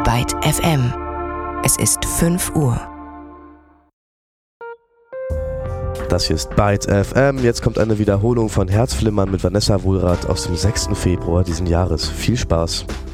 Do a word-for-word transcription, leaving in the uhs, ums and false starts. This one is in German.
Byte F M. Es ist fünf Uhr. Das hier ist Byte F M. Jetzt kommt eine Wiederholung von Herzflimmern mit Vanessa Wohlrath aus dem sechsten Februar diesen Jahres. Viel Spaß!